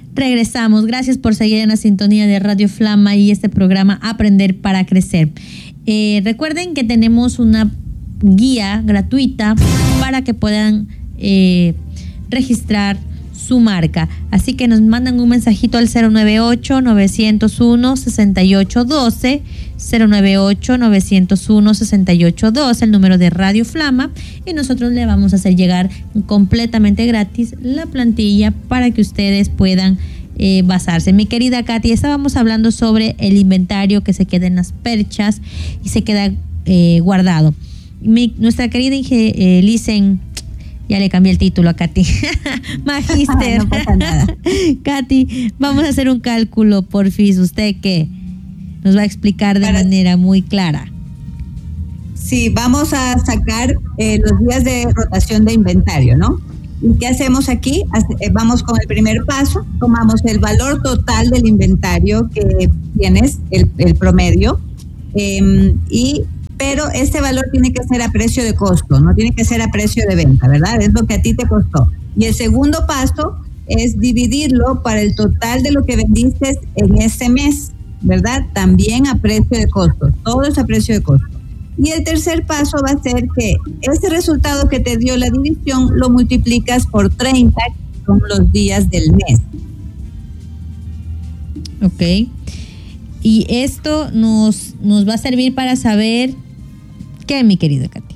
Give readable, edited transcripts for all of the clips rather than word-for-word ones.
Regresamos. Gracias por seguir en la sintonía de Radio Flama y este programa Aprender para Crecer. Recuerden que tenemos una guía gratuita para que puedan registrar su marca. Así que nos mandan un mensajito al 098-901-6812, 098-901-6812, el número de Radio Flama, y nosotros le vamos a hacer llegar completamente gratis la plantilla para que ustedes puedan basarse. Mi querida Katy, estábamos hablando sobre el inventario que se queda en las perchas y se queda guardado. Nuestra querida Licen, ya le cambié el título a Katy. Magíster. No pasa nada. Katy, vamos a hacer un cálculo, porfis. ¿Usted qué? Nos va a explicar de manera muy clara. Sí, vamos a sacar los días de rotación de inventario, ¿no? ¿Y qué hacemos aquí? Vamos con el primer paso, tomamos el valor total del inventario que tienes, el promedio, pero este valor tiene que ser a precio de costo, no tiene que ser a precio de venta, ¿verdad? Es lo que a ti te costó. Y el segundo paso es dividirlo para el total de lo que vendiste en ese mes, ¿verdad? También a precio de costo, todo es a precio de costo. Y el tercer paso va a ser que ese resultado que te dio la división lo multiplicas por 30, que son los días del mes. Ok. Y esto nos va a servir para saber qué, mi querida Katy.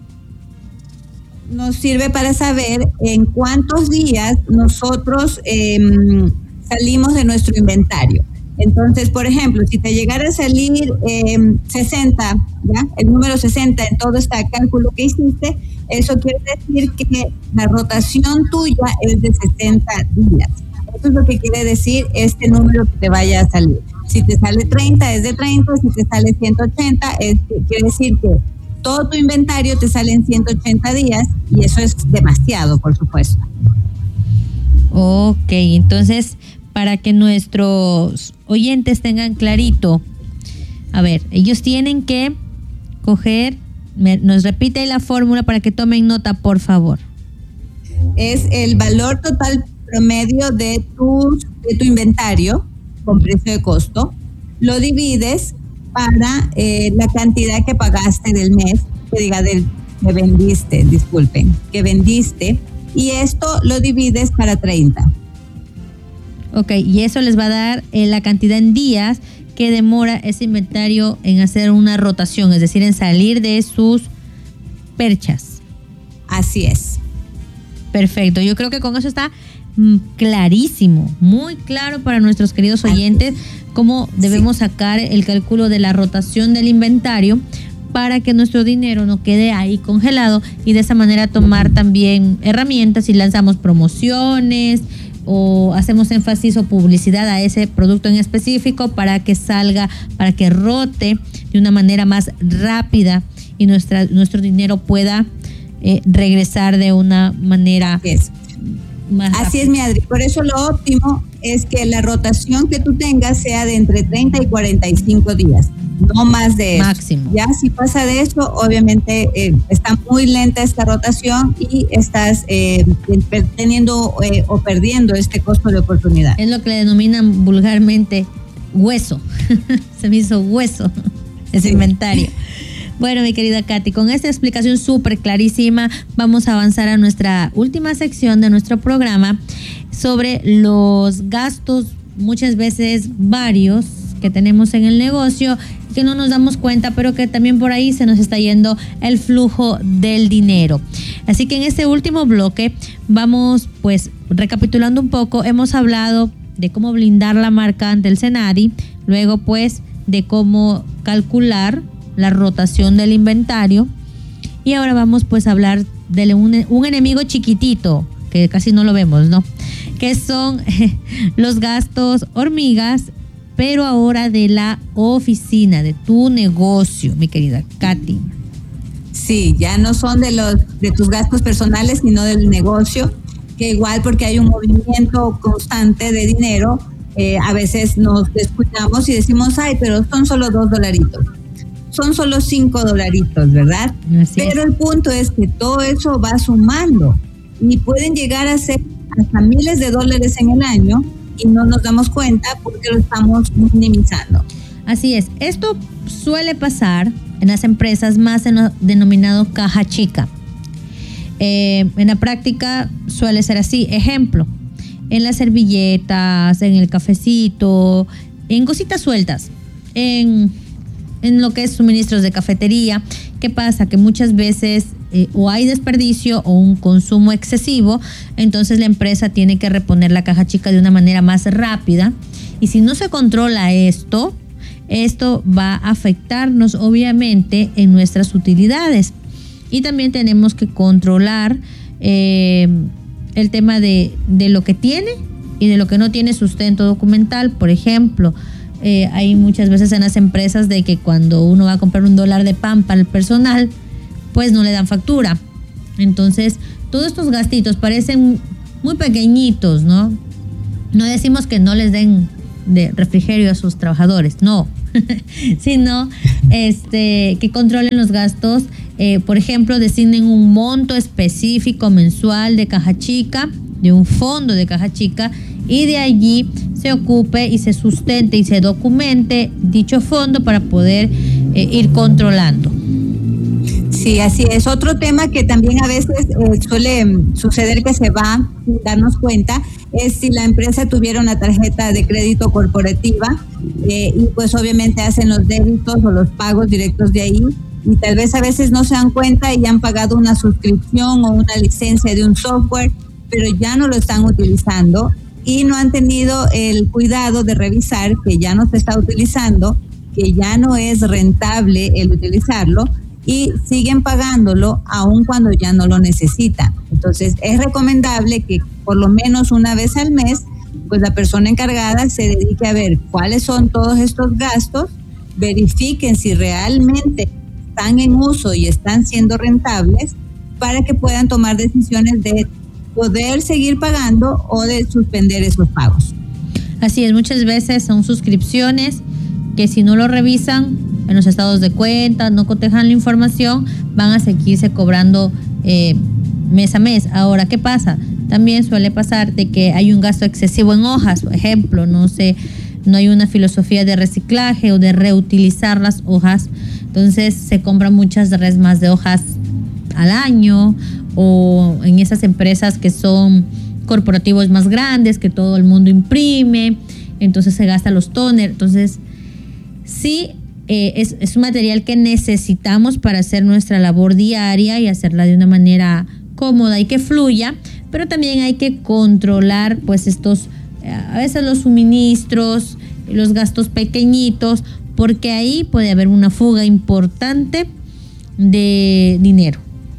Nos sirve para saber en cuántos días nosotros salimos de nuestro inventario. Entonces, por ejemplo, si te llegara a salir 60, ¿ya? El número 60 en todo este cálculo que hiciste, eso quiere decir que la rotación tuya es de 60 días. Eso es lo que quiere decir este número que te vaya a salir. Si te sale 30, es de 30, si te sale 180, quiere decir que todo tu inventario te sale en 180 días y eso es demasiado, por supuesto. Ok, entonces, para que nuestros oyentes tengan clarito, a ver, ellos tienen que coger, nos repite la fórmula para que tomen nota, por favor. Es el valor total promedio de tu inventario con precio de costo, lo divides para la cantidad que pagaste del mes, que vendiste, y esto lo divides para 30. Ok, y eso les va a dar la cantidad en días que demora ese inventario en hacer una rotación, es decir, en salir de sus perchas. Así es. Perfecto, yo creo que con eso está clarísimo, muy claro para nuestros queridos oyentes cómo debemos sacar el cálculo de la rotación del inventario para que nuestro dinero no quede ahí congelado y de esa manera tomar también herramientas y lanzamos promociones o hacemos énfasis o publicidad a ese producto en específico para que salga, para que rote de una manera más rápida y nuestro dinero pueda regresar de una manera más rápida. Así es, mi Adri. Por eso lo óptimo es que la rotación que tú tengas sea de entre 30 y 45 días, no más de eso. Máximo. Ya si pasa de eso, obviamente está muy lenta esta rotación y estás teniendo o perdiendo este costo de oportunidad. Es lo que le denominan vulgarmente hueso. Se me hizo hueso ese inventario. Bueno, mi querida Katy, con esta explicación súper clarísima, vamos a avanzar a nuestra última sección de nuestro programa sobre los gastos, muchas veces varios, que tenemos en el negocio, que no nos damos cuenta, pero que también por ahí se nos está yendo el flujo del dinero. Así que en este último bloque vamos, pues, recapitulando un poco, hemos hablado de cómo blindar la marca ante el SENADI, luego pues de cómo calcular la rotación del inventario y ahora vamos pues a hablar de un enemigo chiquitito que casi no lo vemos, ¿no? Que son los gastos hormigas, pero ahora de la oficina, de tu negocio, mi querida Katy. Sí, ya no son de tus gastos personales, sino del negocio, que igual porque hay un movimiento constante de dinero, a veces nos descuidamos y decimos, ay, pero son solo $2. Son solo $5, ¿verdad? Pero el punto es que todo eso va sumando y pueden llegar a ser hasta miles de dólares en el año y no nos damos cuenta porque lo estamos minimizando. Así es, esto suele pasar en las empresas más en lo denominado caja chica. En la práctica suele ser así. Ejemplo, en las servilletas, en el cafecito, en cositas sueltas, en lo que es suministros de cafetería. ¿Qué pasa? Que muchas veces o hay desperdicio o un consumo excesivo, entonces la empresa tiene que reponer la caja chica de una manera más rápida. Y si no se controla esto va a afectarnos obviamente en nuestras utilidades. Y también tenemos que controlar el tema de lo que tiene y de lo que no tiene sustento documental. Por ejemplo, hay muchas veces en las empresas de que cuando uno va a comprar $1 de pan para el personal, pues no le dan factura. Entonces, todos estos gastitos parecen muy pequeñitos, ¿no? No decimos que no les den de refrigerio a sus trabajadores, no, sino que controlen los gastos. Por ejemplo, designen un monto específico mensual de caja chica, de un fondo de caja chica, y de allí se ocupe y se sustente y se documente dicho fondo para poder ir controlando. Sí, así es. Otro tema que también a veces suele suceder que se va sin darnos cuenta es si la empresa tuviera una tarjeta de crédito corporativa y pues obviamente hacen los débitos o los pagos directos de ahí y tal vez a veces no se dan cuenta y han pagado una suscripción o una licencia de un software, pero ya no lo están utilizando y no han tenido el cuidado de revisar que ya no se está utilizando, que ya no es rentable el utilizarlo, y siguen pagándolo aun cuando ya no lo necesitan. Entonces es recomendable que por lo menos una vez al mes pues la persona encargada se dedique a ver cuáles son todos estos gastos, verifiquen si realmente están en uso y están siendo rentables para que puedan tomar decisiones de poder seguir pagando o de suspender esos pagos. Así es, muchas veces son suscripciones que si no lo revisan en los estados de cuenta, no cotejan la información, van a seguirse cobrando mes a mes. Ahora, ¿qué pasa? También suele pasar de que hay un gasto excesivo en hojas, por ejemplo, no hay una filosofía de reciclaje o de reutilizar las hojas, entonces se compran muchas resmas de hojas al año, o en esas empresas que son corporativos más grandes, que todo el mundo imprime, entonces se gasta los toners. Entonces sí, es un material que necesitamos para hacer nuestra labor diaria y hacerla de una manera cómoda y que fluya, pero también hay que controlar pues a veces los suministros, los gastos pequeñitos, porque ahí puede haber una fuga importante de dinero.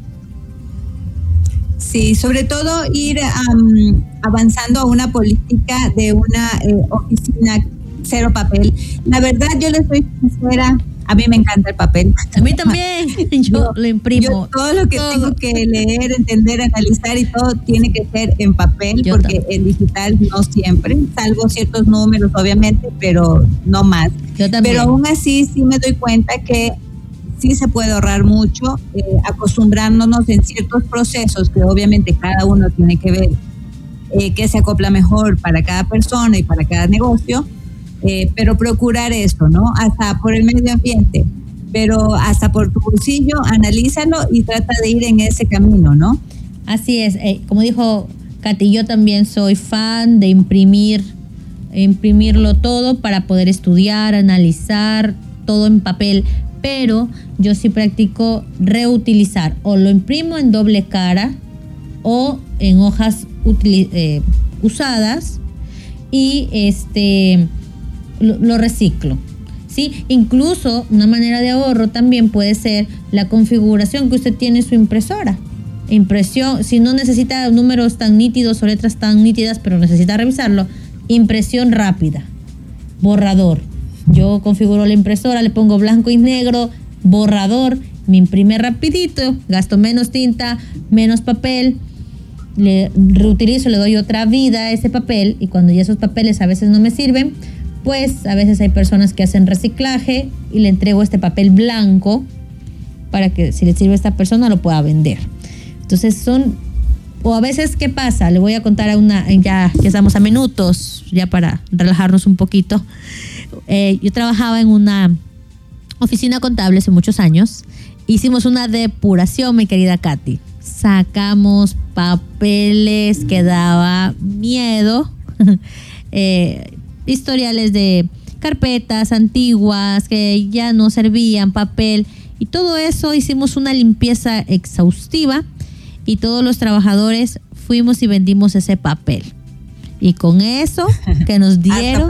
Sí, sobre todo ir avanzando a una política de una oficina cero papel. La verdad, yo les soy sincera, a mí me encanta el papel. A mí también, yo lo imprimo. Yo todo lo que tengo que leer, entender, analizar y todo tiene que ser en papel, yo porque también. En digital no siempre, salvo ciertos números obviamente, pero no más. Yo también. Pero aún así sí me doy cuenta que sí se puede ahorrar mucho, acostumbrándonos en ciertos procesos que obviamente cada uno tiene que ver qué se acopla mejor para cada persona y para cada negocio. Pero procurar esto, ¿no? Hasta por el medio ambiente, pero hasta por tu bolsillo, analízalo y trata de ir en ese camino, ¿no? Así es, como dijo Katy, yo también soy fan de imprimirlo todo para poder estudiar, analizar, todo en papel, pero yo sí practico reutilizar, o lo imprimo en doble cara o en hojas usadas y lo reciclo, ¿sí? Incluso una manera de ahorro también puede ser la configuración que usted tiene en su impresora. Impresión, si no necesita números tan nítidos o letras tan nítidas, pero necesita revisarlo, impresión rápida, borrador. Yo configuro la impresora, le pongo blanco y negro, borrador, me imprime rapidito, gasto menos tinta, menos papel, le reutilizo, le doy otra vida a ese papel, y cuando ya esos papeles a veces no me sirven, pues a veces hay personas que hacen reciclaje y le entrego este papel blanco para que si le sirve a esta persona lo pueda vender. Entonces son O a veces, ¿qué pasa? Le voy a contar ya estamos a minutos, ya para relajarnos un poquito. Yo trabajaba en una oficina contable hace muchos años. Hicimos una depuración, mi querida Katy. Sacamos papeles que daba miedo. Historiales de carpetas antiguas que ya no servían, papel. Y todo eso hicimos una limpieza exhaustiva. Y todos los trabajadores fuimos y vendimos ese papel. Y con eso que nos dieron,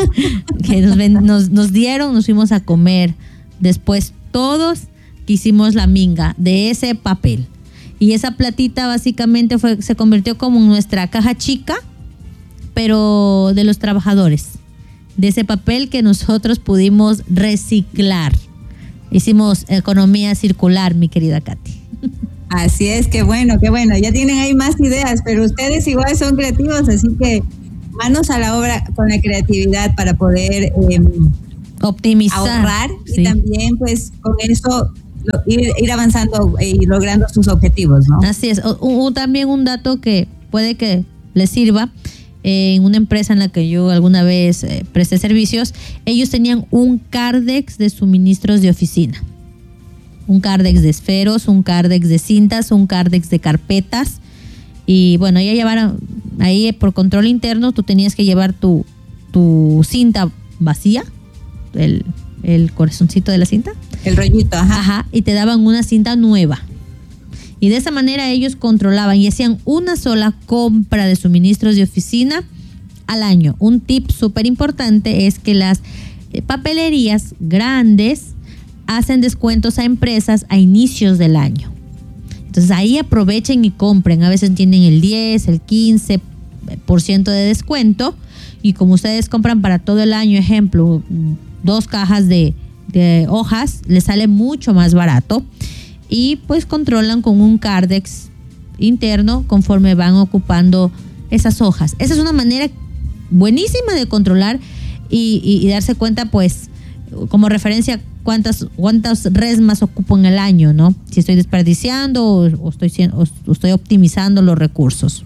nos dieron, nos fuimos a comer. Después todos hicimos la minga de ese papel. Y esa platita básicamente se convirtió como en nuestra caja chica, pero de los trabajadores. De ese papel que nosotros pudimos reciclar. Hicimos economía circular, mi querida Katy. Así es, qué bueno. Ya tienen ahí más ideas, pero ustedes igual son creativos, así que manos a la obra con la creatividad para poder optimizar, ahorrar, sí. Y también pues con eso ir avanzando y logrando sus objetivos, ¿no? Así es. También un dato que puede que les sirva. En una empresa en la que yo alguna vez presté servicios, ellos tenían un Cardex de suministros de oficina. Un Cardex de esferos, un Cardex de cintas, un Cardex de carpetas. Y bueno, ya llevaron ahí por control interno, tú tenías que llevar tu cinta vacía, el corazoncito de la cinta. El rollito, Ajá, y te daban una cinta nueva. Y de esa manera ellos controlaban y hacían una sola compra de suministros de oficina al año. Un tip súper importante es que las papelerías grandes hacen descuentos a empresas a inicios del año. Entonces ahí aprovechen y compren. A veces tienen el 10, el 15% de descuento. Y como ustedes compran para todo el año, ejemplo, 2 cajas de hojas, les sale mucho más barato. Y pues controlan con un Cardex interno conforme van ocupando esas hojas. Esa es una manera buenísima de controlar y darse cuenta, pues, como referencia, cuántas resmas ocupo en el año, ¿no? Si estoy desperdiciando o estoy optimizando los recursos.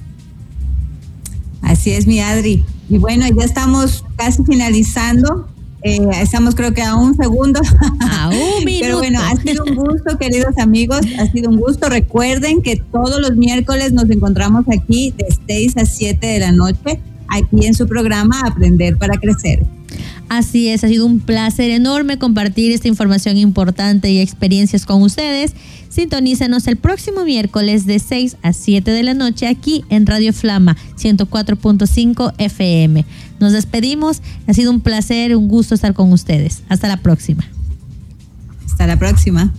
Así es, mi Adri. Y bueno, ya estamos casi finalizando. Estamos creo que a un segundo. A un minuto. Pero bueno, ha sido un gusto, queridos amigos. Ha sido un gusto. Recuerden que todos los miércoles nos encontramos aquí de 6 a 7 de la noche, aquí en su programa Aprender para Crecer. Así es, ha sido un placer enorme compartir esta información importante y experiencias con ustedes. Sintonícenos el próximo miércoles de 6 a 7 de la noche aquí en Radio Flama 104.5 FM. Nos despedimos. Ha sido un placer, un gusto estar con ustedes. Hasta la próxima. Hasta la próxima.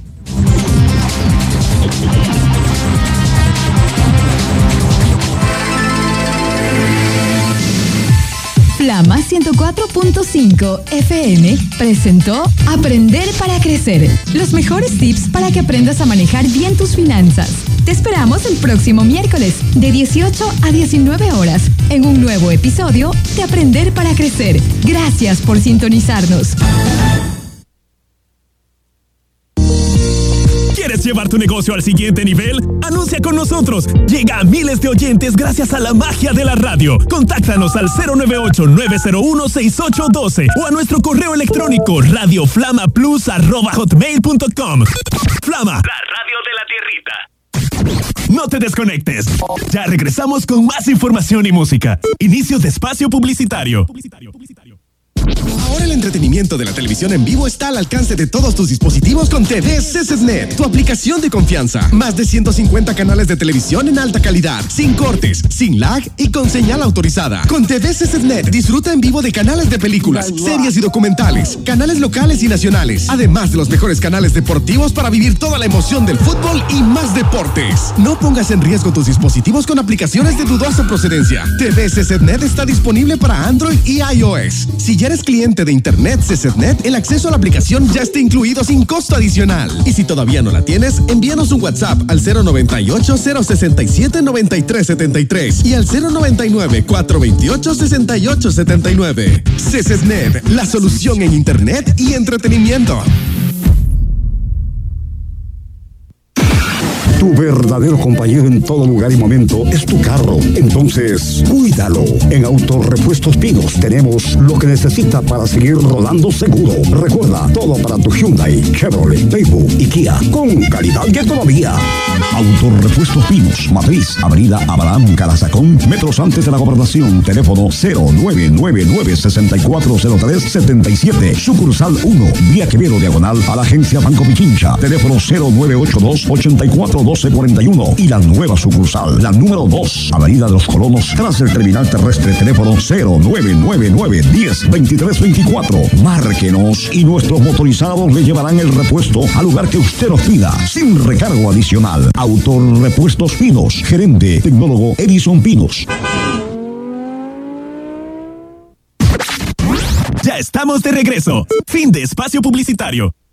Flama 104.5 FM presentó Aprender para Crecer. Los mejores tips para que aprendas a manejar bien tus finanzas. Te esperamos el próximo miércoles de 18 a 19 horas en un nuevo episodio de Aprender para Crecer. Gracias por sintonizarnos. ¿Quieres llevar tu negocio al siguiente nivel? Anuncia con nosotros. Llega a miles de oyentes gracias a la magia de la radio. Contáctanos al 098-901-6812 o a nuestro correo electrónico radioflamaplus@hotmail.com. Flama, la radio de la tierrita. No te desconectes. Ya regresamos con más información y música. Inicio de espacio publicitario. Ahora el entretenimiento de la televisión en vivo está al alcance de todos tus dispositivos con TV CCSnet, tu aplicación de confianza. Más de 150 canales de televisión en alta calidad, sin cortes, sin lag y con señal autorizada. Con TV CCSnet disfruta en vivo de canales de películas, series y documentales, canales locales y nacionales, además de los mejores canales deportivos para vivir toda la emoción del fútbol y más deportes. No pongas en riesgo tus dispositivos con aplicaciones de dudosa procedencia. TV CCSnet está disponible para Android y iOS. Si ya eres cliente de Internet CCSnet, el acceso a la aplicación ya está incluido sin costo adicional. Y si todavía no la tienes, envíanos un WhatsApp al 098-067-9373 y al 099-428-6879. CCSnet, la solución en Internet y entretenimiento. Tu verdadero compañero en todo lugar y momento es tu carro. Entonces, cuídalo. En Autorepuestos Pinos tenemos lo que necesita para seguir rodando seguro. Recuerda, todo para tu Hyundai, Chevrolet, Daewoo y Kia, con calidad y economía. Autorepuestos Pinos, Matriz, Avenida Abraham Calazacón, metros antes de la Gobernación. Teléfono 0999-640377. Sucursal 1, Vía Quevedo, diagonal a la agencia Banco Pichincha. Teléfono 0982-841241. Y la nueva sucursal, la número 2, Avenida de los Colonos, tras el terminal terrestre. Teléfono 0999-102324. Márquenos y nuestros motorizados le llevarán el repuesto al lugar que usted nos pida, sin recargo adicional. Autorepuestos Pinos, gerente tecnólogo Edison Pinos. Ya estamos de regreso. Fin de espacio publicitario.